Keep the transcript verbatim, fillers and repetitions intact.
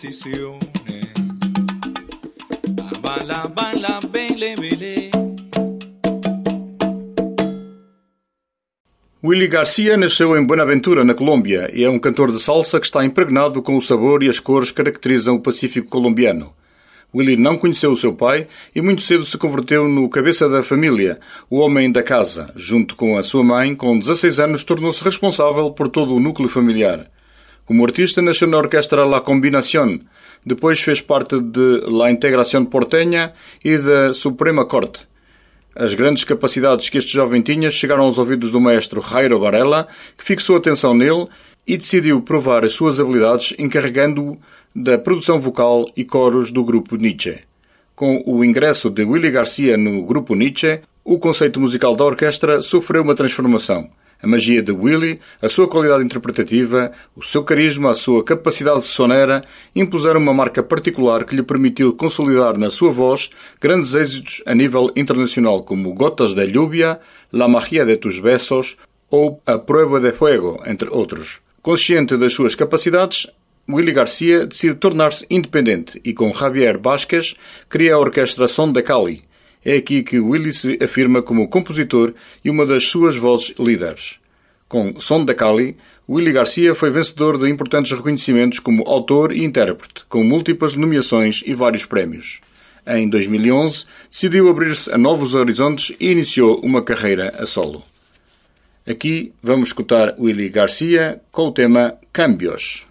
Willy Garcia nasceu em Buenaventura, na Colômbia, e é um cantor de salsa que está impregnado com o sabor e as cores que caracterizam o Pacífico colombiano. Willy não conheceu o seu pai e muito cedo se converteu no cabeça da família, o homem da casa. Junto com a sua mãe, com dezasseis anos, tornou-se responsável por todo o núcleo familiar. Como artista, nasceu na orquestra La Combinación. Depois fez parte de La Integración Porteña e da Suprema Corte. As grandes capacidades que este jovem tinha chegaram aos ouvidos do maestro Jairo Varela, que fixou atenção nele e decidiu provar as suas habilidades encarregando-o da produção vocal e coros do grupo Nietzsche. Com o ingresso de Willy Garcia no grupo Nietzsche, o conceito musical da orquestra sofreu uma transformação. A magia de Willy, a sua qualidade interpretativa, o seu carisma, a sua capacidade sonera impuseram uma marca particular que lhe permitiu consolidar na sua voz grandes êxitos a nível internacional como Gotas de Lluvia, La Magia de tus Besos ou A Prueba de Fuego, entre outros. Consciente das suas capacidades, Willy Garcia decide tornar-se independente e com Javier Vázquez cria a orquestra Son de Cali. É aqui que Willy se afirma como compositor e uma das suas vozes líderes. Com Son de Cali, Willy Garcia foi vencedor de importantes reconhecimentos como autor e intérprete, com múltiplas nomeações e vários prémios. Em dois mil e onze, decidiu abrir-se a novos horizontes e iniciou uma carreira a solo. Aqui vamos escutar Willy Garcia com o tema Cambios.